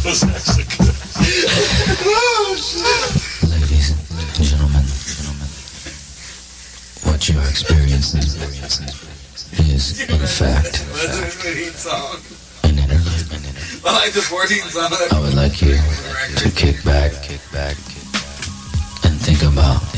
Ladies and gentlemen, what you're experiencing is, in fact, an interlude. I like the 14th song. I would like you to kick back and think about